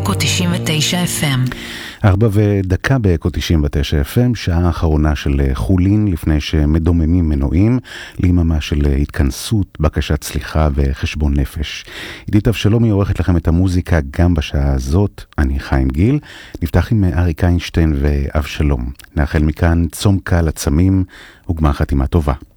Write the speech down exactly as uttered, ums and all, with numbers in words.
אקו תשעים ותשע אף אם. ארבע ודקה באקו תשעים ותשע אף אם, שעה האחרונה של חולין לפני שמדוממים מנועים, ליממה של התכנסות, בקשת סליחה וחשבון נפש. עידית אבשלום היא עורכת לכם את המוזיקה גם בשעה הזאת, אני חיים גיל, נפתח עם אריק איינשטיין ואבשלום. נאחל מכאן צום קל עצמים וגמר חתימה טובה.